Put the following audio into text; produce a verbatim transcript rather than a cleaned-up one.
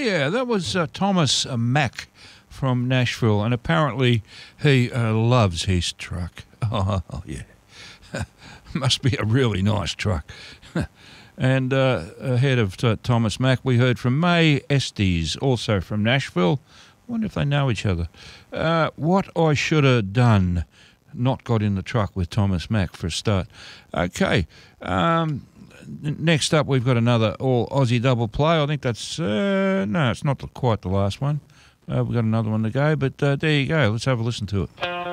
yeah, that was uh, Thomas uh, Mack from Nashville, and apparently he uh, loves his truck. Oh, yeah. Must be a really nice truck. And uh, ahead of uh, Thomas Mack, we heard from May Estes, also from Nashville. I wonder if they know each other. Uh, What I Should Have Done. Not got in the truck with Thomas Mack for a start. Okay. Um, next up, we've got another all Aussie double play. I think that's, uh, no, it's not quite the last one. Uh, we've got another one to go, but uh, there you go. Let's have a listen to it.